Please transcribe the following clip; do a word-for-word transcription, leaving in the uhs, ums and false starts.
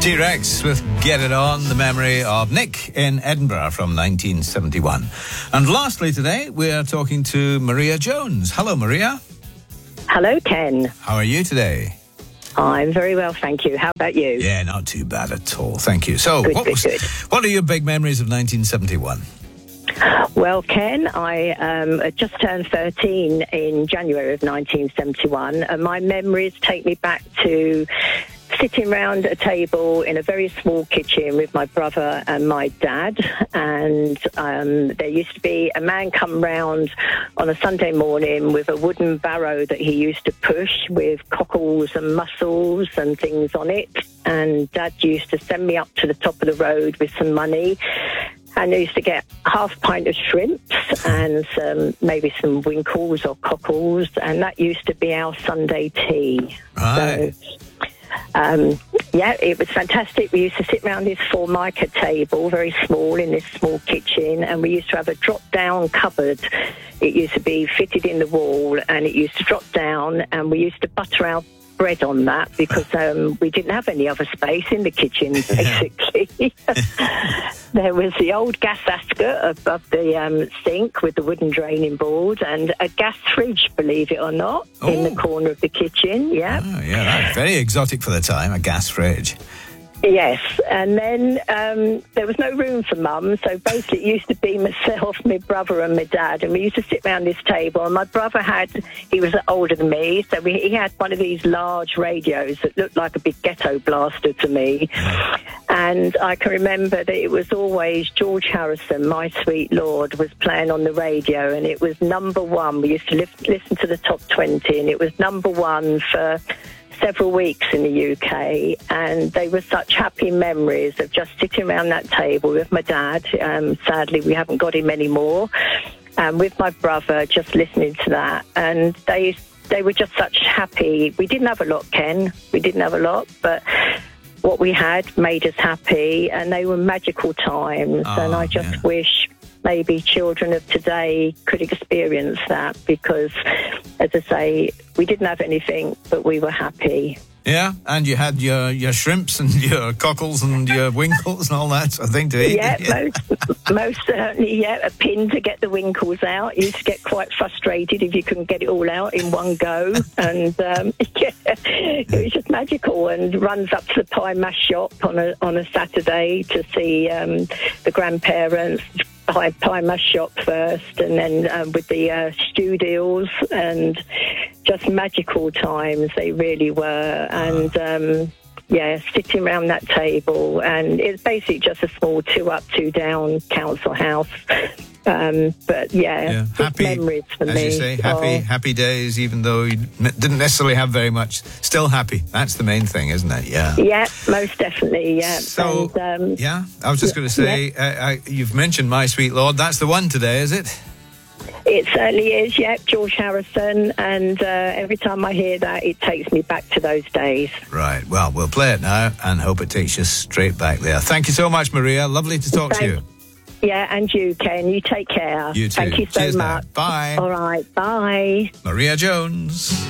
T-Rex with Get It On, the memory of Nick in Edinburgh from nineteen seventy-one. And lastly today, we're talking to Maria Jones. Hello, Maria. Hello, Ken. How are you today? I'm very well, thank you. How about you? Yeah, not too bad at all, thank you. So, good, what, good, was, good. what are your big memories of nineteen seventy-one? Well, Ken, I um, just turned thirteen in January of nineteen seventy-one, and my memories take me back to sitting round a table in a very small kitchen with my brother and my dad. And um, there used to be a man come round on a Sunday morning with a wooden barrow that he used to push with cockles and mussels and things on it. And Dad used to send me up to the top of the road with some money. And I used to get half a pint of shrimps and some, maybe some winkles or cockles. And that used to be our Sunday tea. Right. So, Um, yeah, it was fantastic. We used to sit around this formica table, very small, in this small kitchen, and we used to have a drop-down cupboard. It used to be fitted in the wall, and it used to drop down, and we used to butter our bread on that because um, we didn't have any other space in the kitchen, basically. There was the old gas ascot above the um, sink with the wooden draining board, and a gas fridge, believe it or not, oh. in the corner of the kitchen. Yeah, oh, yeah, that's very exotic for the time, a gas fridge. Yes, and then um, there was no room for Mum, so basically it used to be myself, my brother and my dad, and we used to sit round this table, and my brother had, he was older than me, so we, he had one of these large radios that looked like a big ghetto blaster to me, and I can remember that it was always George Harrison, My Sweet Lord, was playing on the radio, and it was number one. We used to li- listen to the top twenty, and it was number one for several weeks in the U K, and they were such happy memories of just sitting around that table with my dad. Um, sadly, we haven't got him anymore. And with my brother, just listening to that, and they they were just such happy. We didn't have a lot, Ken. We didn't have a lot, but what we had made us happy, and they were magical times. Oh, and I just yeah. wish maybe children of today could experience that because, as I say, we didn't have anything, but we were happy. Yeah, and you had your, your shrimps and your cockles and your winkles and all that sort of thing to eat. Yeah, most, most certainly, yeah, a pin to get the winkles out. You used to get quite frustrated if you couldn't get it all out in one go. And, um, yeah, it was just magical, and runs up to the pie mash shop on a, on a Saturday to see um, the grandparents. Pie, pie mash shop first, and then um, with the uh, stew deals, and just magical times they really were. And um, yeah, sitting around that table, and it's basically just a small two up, two down council house. Um, but yeah, yeah. Happy memories for as me. you say, happy, oh. happy days, even though you didn't necessarily have very much. Still happy. That's the main thing, isn't it? Yeah. Yeah, most definitely. Yeah. So, and, um, yeah, I was just going to say, yeah. uh, I, you've mentioned My Sweet Lord. That's the one today, is it? It certainly is, yeah, George Harrison, and uh, every time I hear that, it takes me back to those days. Right, well, we'll play it now and hope it takes you straight back there. Thank you so much, Maria. Lovely to talk Thank- to you. Yeah, and you, Ken. You take care. You too. Thank you so Cheers much. Now. Bye. All right, bye. Maria Jones.